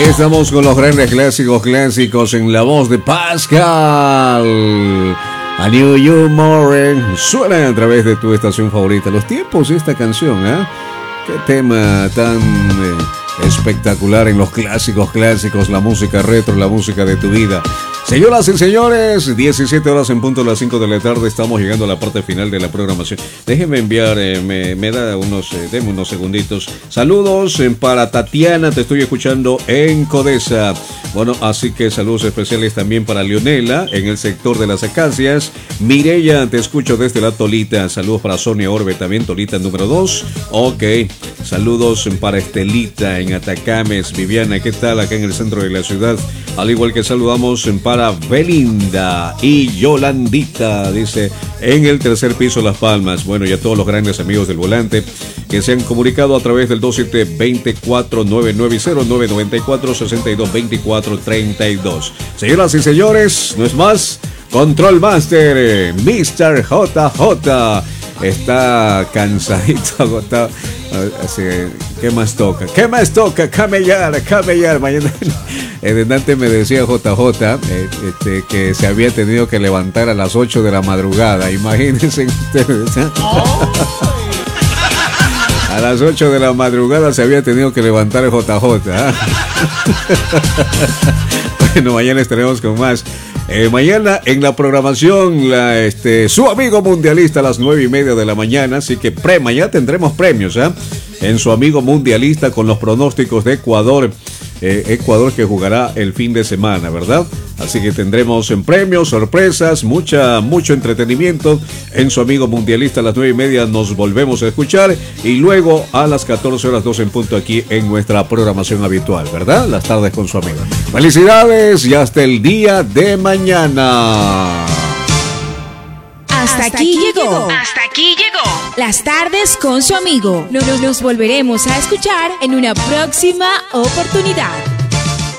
Estamos con los grandes clásicos en la voz de Pascal. A New You More suena a través de tu estación favorita. Los tiempos de esta canción, ¿eh? Qué tema tan espectacular en los clásicos, la música retro, la música de tu vida. Señoras y señores, 17 horas en punto, las 5 de la tarde, estamos llegando a la parte final de la programación. Déjenme enviar, deme unos segunditos. Saludos para Tatiana, te estoy escuchando en Codesa. Bueno, así que saludos especiales también para Leonela, en el sector de las Acacias. Mireya, te escucho desde la Tolita. Saludos para Sonia Orbe, también Tolita número 2. Ok, saludos para Estelita en Atacames. Viviana, ¿qué tal? Acá en el centro de la ciudad. Al igual que saludamos para Belinda y Yolandita, dice, en el tercer piso Las Palmas. Bueno, y a todos los grandes amigos del volante que se han comunicado a través del 2724-990-994-6224-32. Señoras y señores, no es más, Control Master, Mr. JJ, está cansadito, agotado. Así, ¿qué más toca? Camellar. Mañana antes me decía JJ que se había tenido que levantar a las 8 de la madrugada. Imagínense ustedes, ¿eh? A las 8 de la madrugada se había tenido que levantar el JJ, ¿eh? Bueno, mañana estaremos con más. Mañana en la programación su amigo mundialista a las 9:30 de la mañana, así que mañana tendremos premios, ¿eh? En su amigo mundialista con los pronósticos de Ecuador, que jugará el fin de semana, ¿verdad? Así que tendremos en premios, sorpresas, mucho entretenimiento en su amigo mundialista a las 9:30. Nos volvemos a escuchar y luego a las 14 horas 2 en punto aquí en nuestra programación habitual, ¿verdad? Las tardes con su amigo. Felicidades y hasta el día de mañana. Hasta aquí llegó. Las tardes con su amigo. Nos volveremos a escuchar en una próxima oportunidad.